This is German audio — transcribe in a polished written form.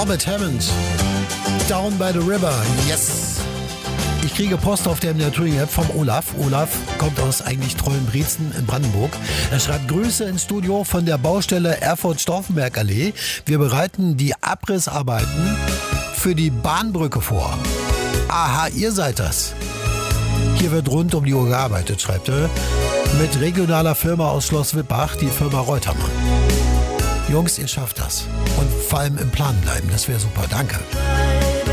Norbert Hammond. Down by the River. Yes. Ich kriege Post auf der MDR-Touring-App vom Olaf. Olaf kommt aus eigentlich Trollenbrietzen in Brandenburg. Er schreibt: Grüße ins Studio von der Baustelle Erfurt-Stauffenberg-Allee. Wir bereiten die Abrissarbeiten für die Bahnbrücke vor. Aha, ihr seid das. Hier wird rund um die Uhr gearbeitet, schreibt er. Mit regionaler Firma aus Schloss Wippach, die Firma Reutermann. Jungs, ihr schafft das. Und vor allem im Plan bleiben, das wäre super. Danke.